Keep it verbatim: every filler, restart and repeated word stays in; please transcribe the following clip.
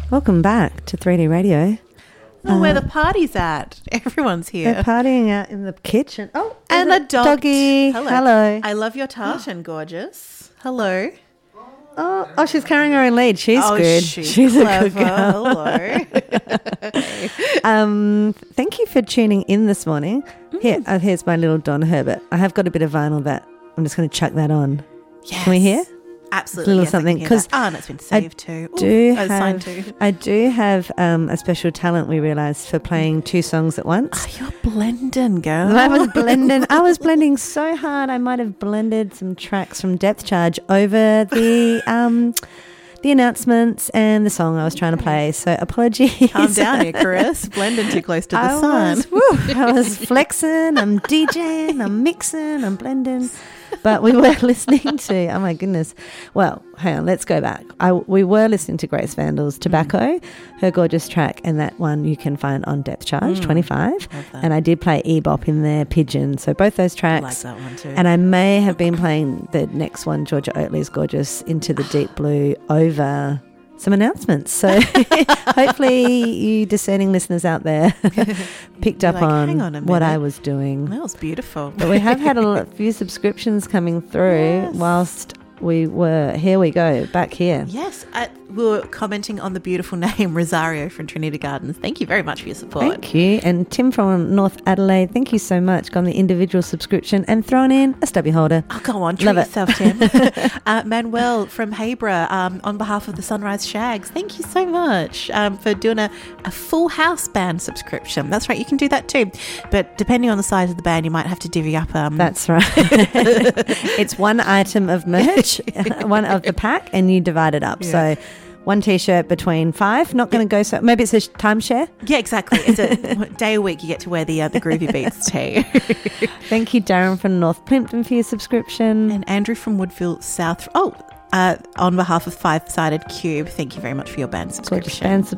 Welcome back to three D Radio. Oh, Uh, where the party's at. Everyone's here. They're partying out in the kitchen. Oh, and there's a dog. doggy. Hello. Hello. I love your tartan, gorgeous. Hello. Oh, oh, she's carrying her own lead. She's oh, good. She's, she's clever. a good girl. Hello. um, thank you for tuning in this morning. Mm. Here, uh, here's my little Don Herbert. I have got a bit of vinyl that I'm just going to chuck that on. Yes. Can we hear? Absolutely. A little yes, something, 'cause oh, and it's been saved too. Do Ooh, have, oh, signed too. I do have um, a special talent, we realised, for playing two songs at once. Oh, you're blending, girl. I was blending. I was blending so hard. I might have blended some tracks from Depth Charge over the um, the announcements and the song I was trying to play. So apologies. Calm down here, Chris. Blending too close to the I sun. was, woo, I was flexing. I'm DJing. I'm mixing. I'm blending. But we were listening to, oh my goodness. Well, hang on, let's go back. I, we were listening to Grace Vandal's Tobacco, mm. her gorgeous track, and that one you can find on Depth Charge mm. twenty-five. And I did play E-Bop in there, Pigeon. So both those tracks. I like that one too. And I may have been playing the next one, Georgia Oatley's Gorgeous, Into the Deep Blue, over some announcements. So hopefully you discerning listeners out there picked You're up like, on, hang on a what I minute. was doing. That was beautiful. But we have had a lot- few subscriptions coming through Yes. whilst we were, here we go, back here. Yes, uh, we were commenting on the beautiful name Rosario from Trinity Gardens. Thank you very much for your support. Thank you. And Tim from North Adelaide, thank you so much. Got on the individual subscription and thrown in a stubby holder. Oh, go on, treat Love it. yourself, Tim. uh, Manuel from Habra, um, on behalf of the Sunrise Shags, thank you so much um, for doing a, a full house band subscription. That's right, you can do that too. But depending on the size of the band, you might have to divvy up. Um, That's right. It's one item of merch, one of the pack, and you divide it up. Yeah. So one T-shirt between five. Not going to go so. Maybe it's a timeshare. Yeah, exactly. It's a day a week you get to wear the uh, the Groovy Beats tee. Thank you, Darren from North Plimpton, for your subscription. And Andrew from Woodville South. Oh, uh, on behalf of Five Sided Cube, thank you very much for your band subscription. Gorgeous band subscription.